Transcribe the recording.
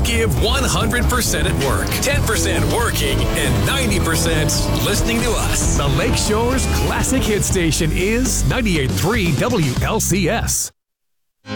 Give 100% at work, 10% working, and 90% listening to us. The Lakeshore's classic hit station is 98.3 WLCS.